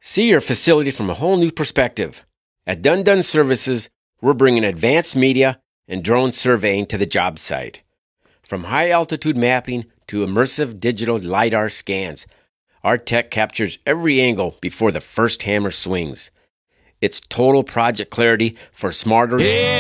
See your facility from a whole new perspective. At Dun Dun Services, we're bringing advanced media and drone surveying to the job site. From high-altitude mapping to immersive digital LiDAR scans, our tech captures every angle before the first hammer swings. It's total project clarity for smarter,